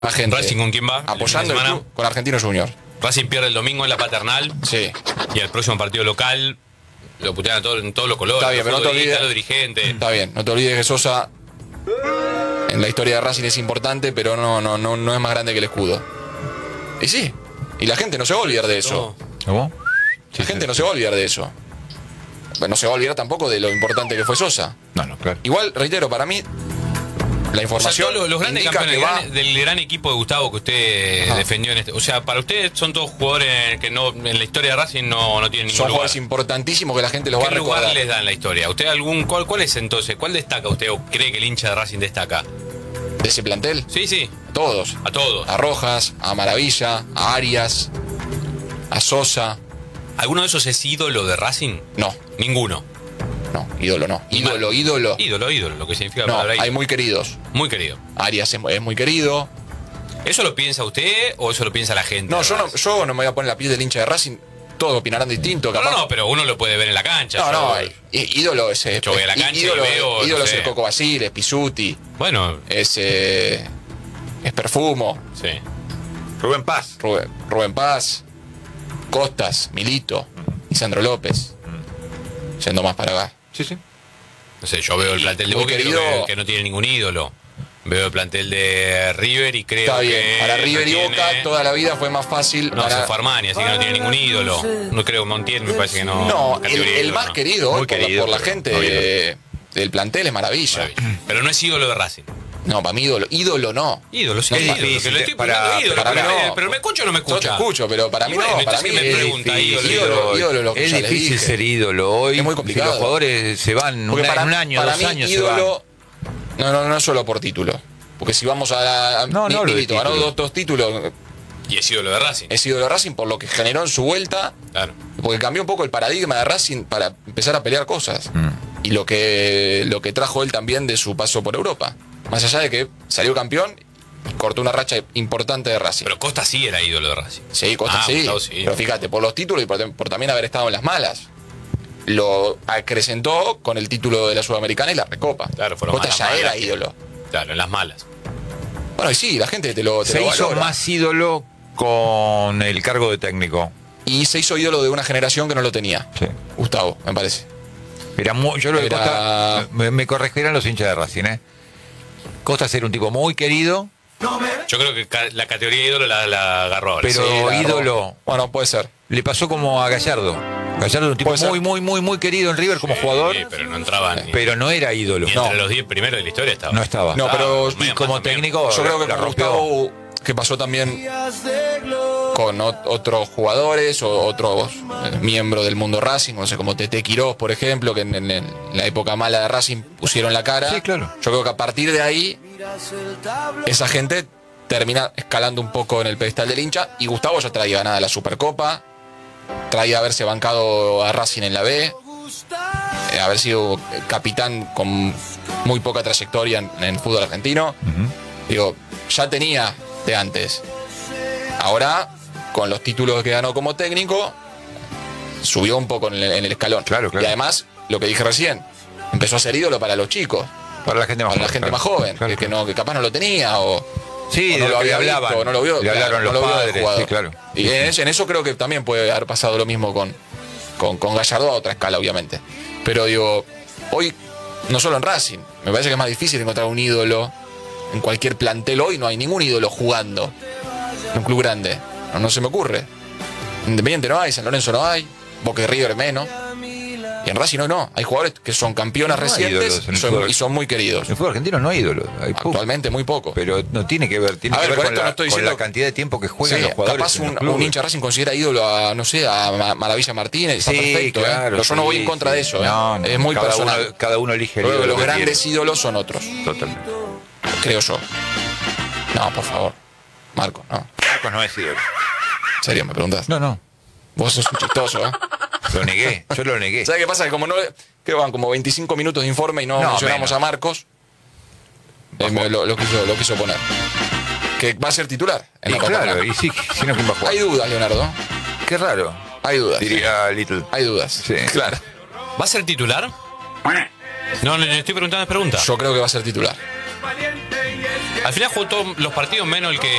Más gente. ¿Racing con quién va? Apoyando el club con Argentinos Juniors. Racing pierde el domingo en la Paternal. Sí. Y el próximo partido local lo putean a en todos los colores. Está bien, pero no te olvides. Los dirigentes. Está bien, no te olvides que Sosa en la historia de Racing es importante, pero no es más grande que el escudo. Y sí. Y la gente no se va a olvidar de eso. ¿Cómo? La gente no se va a olvidar de eso. No se va a olvidar tampoco de lo importante que fue Sosa. No, claro. Igual, reitero, para mí la información. O sea, los grandes indica campeones del gran equipo de Gustavo que usted defendió en este. O sea, para usted son todos jugadores que no en la historia de Racing no tienen ningún son lugar. jugadores importantísimos que la gente los va a ¿Qué recordar. lugar les da en la historia? ¿Usted cuál es entonces? ¿Cuál destaca usted o cree que el hincha de Racing destaca? ¿De ese plantel? Sí. Todos. A todos. A Rojas, a Maravilla, a Arias, a Sosa. ¿Alguno de esos es ídolo de Racing? No. Ninguno. No, ídolo no. Ídolo. Ídolo, lo que significa la No, palabra ídolo. hay muy queridos. Muy querido. Arias es muy querido. ¿Eso lo piensa usted o eso lo piensa la gente? No, yo no me voy a poner la piel del hincha de Racing. Todos opinarán distinto. Capaz. No, pero uno lo puede ver en la cancha. Ídolo es. Yo voy a la cancha ídolo, y veo, ídolo no es sé. el Coco Basile, es Pisuti. Bueno. Es Perfumo. Sí. Rubén Paz. Rubén Paz. Costas, Milito, Lisandro López. Yendo más para acá. Sí. No sé, yo veo el plantel de muy Boca y querido. creo que no tiene ningún ídolo. Veo el plantel de River y creo Está que... bien. Para River y no Boca tiene... toda la vida fue más fácil. No, se fue Armani, así que no tiene ningún ídolo. No creo, Montiel me parece que no. No, categoría el ídolo, más no. querido hoy Muy querido, por la pero gente no ídolo. del plantel es Maravilla. Pero no es ídolo de Racing. No, para mí ídolo no. Ídolo, sí. No, es es ídolo, difícil, que lo estoy para poniendo ídolo, mí no. pero ¿me escucha o no me Yo te escucha? escucho, pero para mí Y bueno, no. Para mí entonces me pregunta, ídolo lo que es ya le difícil dije. ser ídolo hoy. Es muy complicado. Si los jugadores se van Porque un año, para 2 mí años ídolo no es solo por título. Porque si vamos a No, lo de Milito ganó título. dos títulos, Y es ídolo de Racing. es ídolo de Racing por lo que generó en su vuelta, Claro. porque cambió un poco el paradigma de Racing para empezar a pelear cosas. Y lo que trajo él también de su paso por Europa. Más allá de que salió campeón y cortó una racha importante de Racing. Pero Costa sí era ídolo de Racing. Sí, Costa sí. Gustavo sí. Pero fíjate, por los títulos y por también haber estado en las malas. Lo acrecentó con el título de la Sudamericana y la Recopa. Claro, fueron Costa malas, ya era malas, sí. ídolo. Claro, en las malas. Bueno, y sí, la gente te lo se hizo valora. más ídolo con el cargo de técnico. Y se hizo ídolo de una generación que no lo tenía. Sí. Gustavo, me parece. Yo lo de Era- Costa, me corregirán los hinchas de Racing, ¿eh? Costa era un tipo muy querido, Yo creo que la categoría ídolo la agarró ahora. pero Sí, la agarró. ídolo. Bueno, puede ser. Le pasó como a Gallardo. Gallardo era un tipo Puede ser. muy querido en River como jugador, Sí, pero no entraba ni, pero no era ídolo. ni entre los 10 primeros de la historia estaba. No estaba. No, pero medio Y como más también. técnico, yo creo que la con rompió. Gustavo, que pasó también con otros jugadores o otros miembros del mundo Racing, no sé, como Tete Quirós, por ejemplo, que en la época mala de Racing pusieron la cara. Sí, claro. Yo creo que a partir de ahí, esa gente termina escalando un poco en el pedestal del hincha. Y Gustavo ya traía ganada la Supercopa, traía haberse bancado a Racing en la B, haber sido capitán con muy poca trayectoria en el fútbol argentino. Digo, ya tenía de antes. Ahora, con los títulos que ganó como técnico, subió un poco en el escalón. Claro. Y además, lo que dije recién, empezó a ser ídolo para los chicos, Para la gente más para la joven. gente claro. más joven, Claro, que capaz no lo tenía o Sí, o de no lo lo que le había hablaban. visto, o no lo vio. Le hablaron no los lo vio del padres, jugador. sí, claro. Y en eso creo que también puede haber pasado lo mismo con Gallardo a otra escala, obviamente. Pero digo, hoy, no solo en Racing, me parece que es más difícil encontrar un ídolo. En cualquier plantel hoy no hay ningún ídolo jugando en un club grande. No se me ocurre. Independiente no hay, San Lorenzo no hay, Boca y River menos. Y en Racing no. Hay jugadores que son campeonas No hay recientes ídolos en el y fútbol. son muy queridos. En el fútbol argentino no hay ídolos. Hay poco. Actualmente muy poco. Pero no tiene que ver. Tiene A que ver, ver con con esto la, no estoy con diciendo- la cantidad de tiempo que juegan Sí, los jugadores. capaz en los un clubes. hincha Racing considera ídolo a, no sé, a Maravilla Martínez, está Sí, perfecto, claro, pero yo no voy sí, en contra sí. de eso, No, no, es muy cada personal. cada uno elige el Creo que ídolo los que grandes quiere. ídolos son otros, Totalmente. creo yo. No, por favor, Marco, no. Marcos no es ídolo. En serio, me preguntás. No. Vos sos un chistoso, ¿eh? Lo negué. Yo lo negué. ¿Sabes qué pasa? Que como no, que van como 25 minutos de informe y no, No, mencionamos menos. a Marcos, lo quiso poner. Que va a ser titular en Y la Copa claro, Plata. y sí, si no, ¿quién va a jugar? Hay dudas, Leonardo. Qué raro. Hay dudas. Diría Little. Hay dudas. Sí. Claro. ¿Va a ser titular? No, le estoy preguntando, es pregunta. Yo creo que va a ser titular. Al final jugó todos los partidos menos el que